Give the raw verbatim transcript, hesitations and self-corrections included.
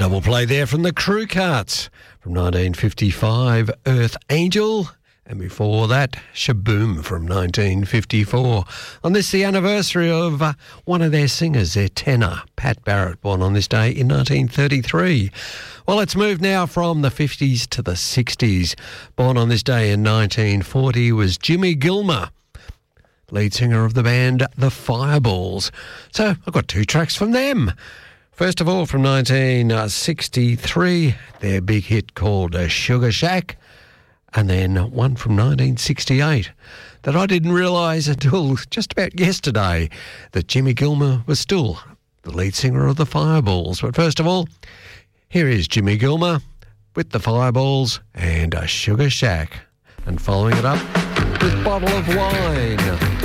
double play there from the Crew Cuts. From nineteen fifty-five, Earth Angel. And before that, Shaboom from nineteen fifty-four. On this, the anniversary of uh, one of their singers, their tenor, Pat Barrett, born on this day in nineteen thirty-three. Well, let's move now from the fifties to the sixties. Born on this day in nineteen forty was Jimmy Gilmer, lead singer of the band The Fireballs. So I've got two tracks from them. First of all, from nineteen sixty-three, their big hit called uh, Sugar Shack. And then one from nineteen sixty-eight that I didn't realise until just about yesterday that Jimmy Gilmer was still the lead singer of the Fireballs. But first of all, here is Jimmy Gilmer with the Fireballs and a Sugar Shack. And following it up with Bottle of Wine.